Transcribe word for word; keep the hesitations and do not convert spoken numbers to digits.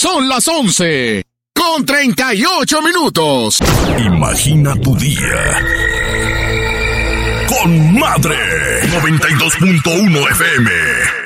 Son las once con treinta y ocho minutos. Imagina tu día con Madre noventa y dos punto uno F M.